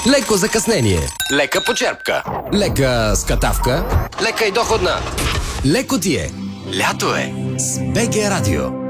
Леко закъснение. Лека почерпка. Лека скатавка. Лека и доходна. Леко ти е. Лято е. С БГ Радио.